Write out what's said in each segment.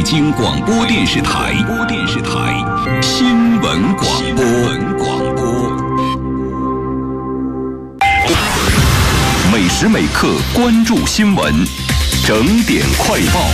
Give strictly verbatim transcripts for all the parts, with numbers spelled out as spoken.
京广播电视台播电视台新闻广播广播，每时每刻关注新闻，整点快报。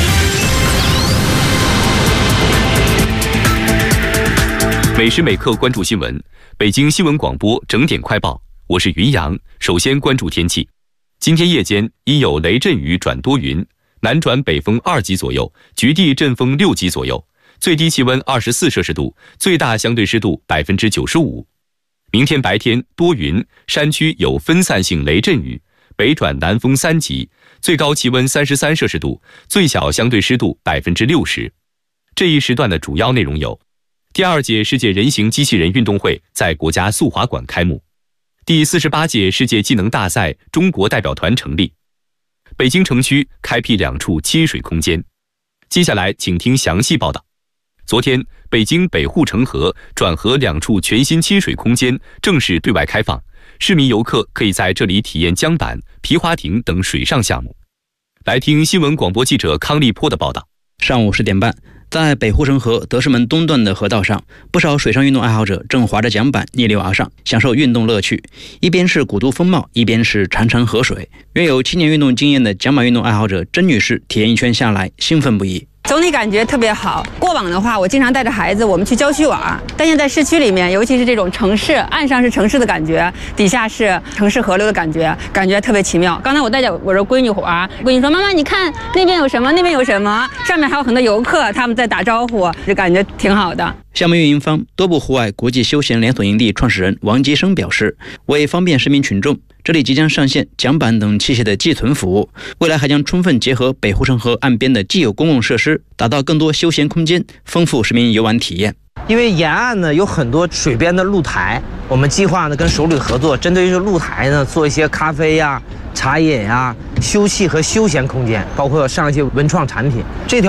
每时每刻关注新闻，北京新闻广播整点快报，我是云阳。首先关注天气，今天夜间已有雷阵雨转多云，南转北风二级左右，局地阵风六级左右，最低气温二十四摄氏度，最大相对湿度百分之九十五。明天白天多云，山区有分散性雷阵雨，北转南风三级，最高气温三十三摄氏度，最小相对湿度百分之六十。这一时段的主要内容有：第二届世界人形机器人运动会在国家速滑馆开幕，第四十八届世界技能大赛中国代表团成立，北京城区开辟两处接水空间。接下来请听详细报道。昨天，北京北护城河转河两处全新接水空间正式对外开放，市民游客可以在这里体验桨板、皮划艇等水上项目。来听新闻广播记者康立波的报道。 上午十点半，在北护城河德胜门东段的河道上，不少水上运动爱好者正划着桨板逆流而上，享受运动乐趣。一边是古都风貌，一边是潺潺河水。约有七年运动经验的桨板运动爱好者甄女士体验一圈下来，兴奋不已。 总体感觉特别好。过往的话，我经常带着孩子我们去郊区玩，但现在市区里面，尤其是这种城市，岸上是城市的感觉，底下是城市河流的感觉，感觉特别奇妙。刚才我带着我的闺女玩，闺女说：“妈妈，你看那边有什么？那边有什么？”上面还有很多游客，他们在打招呼，就感觉挺好的。 项目运营方多部户外国际休闲连锁营地创始人王吉生表示，为方便市民群众，这里即将上线桨板等器械的寄存服务，未来还将充分结合北护城河岸边的既有公共设施，打造更多休闲空间，丰富市民游玩体验。 因为沿岸呢有很多水边的露台，我们计划呢跟首旅合作，针对于露台呢做一些咖啡呀、茶饮呀、休憩和休闲空间，包括上一些文创产品。这条